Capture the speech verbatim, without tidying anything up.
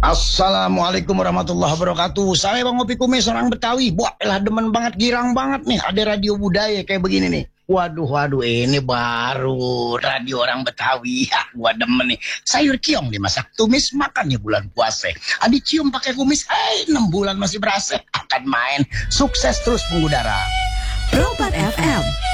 Assalamualaikum warahmatullahi wabarakatuh. Saya Bang Ngopi Kumis, orang Betawi. Wah, elah demen banget, girang banget nih. Ada radio budaya kayak begini nih. Waduh, waduh, ini baru radio orang Betawi. Ya, gua demen nih. Sayur kiong dimasak tumis, makannya bulan puasa. Adi cium pakai kumis, eh, enam bulan masih berasa. Akan main, sukses terus mengudara. Pro empat F M